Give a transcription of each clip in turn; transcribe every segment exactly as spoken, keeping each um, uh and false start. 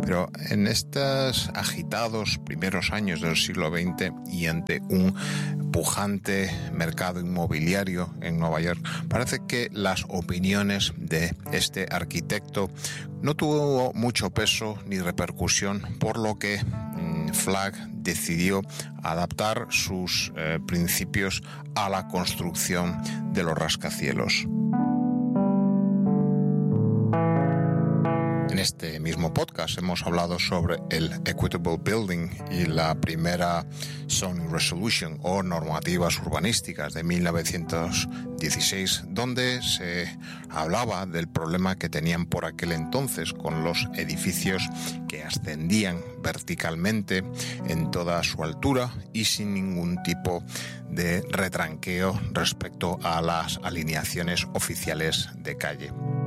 Pero en estos agitados primeros años del siglo veinte y ante un pujante mercado inmobiliario en Nueva York, parece que las opiniones de este arquitecto no tuvo mucho peso ni repercusión, por lo que mmm, Flagg decidió adaptar sus eh, principios a la construcción de los rascacielos. En este mismo podcast hemos hablado sobre el Equitable Building y la primera Zoning Resolution o normativas urbanísticas de mil novecientos dieciséis, donde se hablaba del problema que tenían por aquel entonces con los edificios que ascendían verticalmente en toda su altura y sin ningún tipo de retranqueo respecto a las alineaciones oficiales de calle.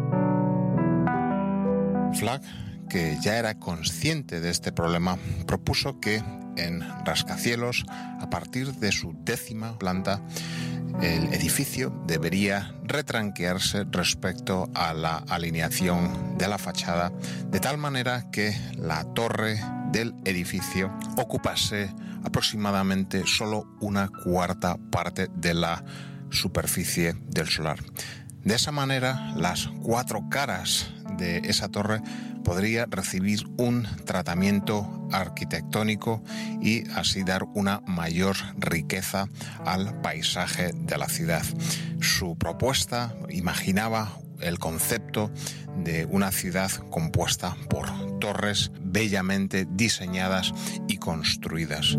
Flagg, que ya era consciente de este problema, propuso que en rascacielos, a partir de su décima planta, el edificio debería retranquearse respecto a la alineación de la fachada, de tal manera que la torre del edificio ocupase aproximadamente solo una cuarta parte de la superficie del solar. De esa manera, las cuatro caras de esa torre podría recibir un tratamiento arquitectónico y así dar una mayor riqueza al paisaje de la ciudad. Su propuesta imaginaba el concepto de una ciudad compuesta por torres bellamente diseñadas y construidas.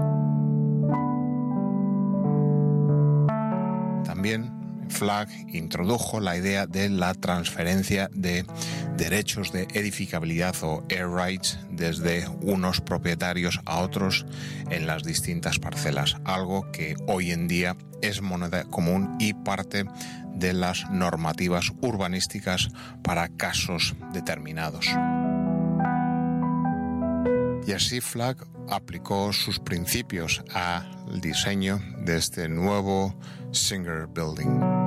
También Flagg introdujo la idea de la transferencia de derechos de edificabilidad o air rights desde unos propietarios a otros en las distintas parcelas, algo que hoy en día es moneda común y parte de las normativas urbanísticas para casos determinados. Y así Flagg aplicó sus principios al diseño de este nuevo Singer Building.